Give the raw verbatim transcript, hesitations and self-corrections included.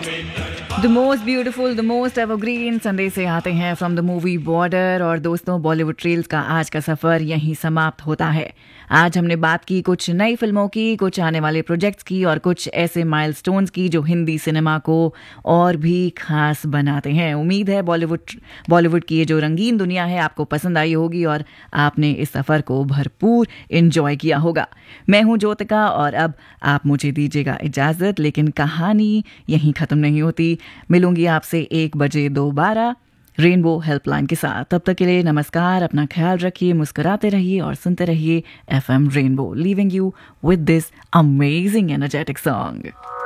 The most beautiful the most evergreen संदेश से आते हैं फ्रॉम द मूवी बॉर्डर। और दोस्तों, बॉलीवुड ट्रेल्स का आज का सफर यहीं समाप्त होता है। आज हमने बात की कुछ नई फिल्मों की, कुछ आने वाले प्रोजेक्ट्स की और कुछ ऐसे माइलस्टोन्स की जो हिंदी सिनेमा को और भी खास बनाते हैं। उम्मीद है बॉलीवुड बॉलीवुड की ये जो रंगीन दुनिया है आपको पसंद आई होगी और आपने इस सफर को भरपूर एंजॉय किया होगा। मैं हूं ज्योतिका और अब आप मुझे दीजिएगा इजाजत, लेकिन कहानी यहीं खत्म नहीं होती। मिलूंगी आपसे एक बजे दोबारा रेनबो हेल्पलाइन के साथ। तब तक के लिए नमस्कार, अपना ख्याल रखिए, मुस्कुराते रहिए और सुनते रहिए F M rainbow, leaving you with this amazing energetic song.